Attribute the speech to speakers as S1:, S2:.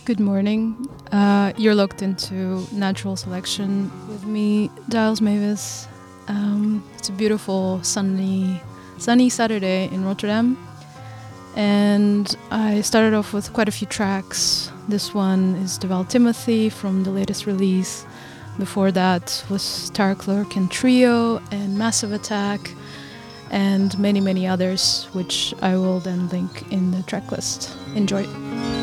S1: Good morning. You're locked into Natural Selection with me, Giles Mavis. It's a beautiful, sunny Saturday in Rotterdam. And I started off with quite a few tracks. This one is Deval Timothy from the latest release. Before that was Tara Clark and Trio and Massive Attack and many, many others, which I will then link in the track list. Enjoy.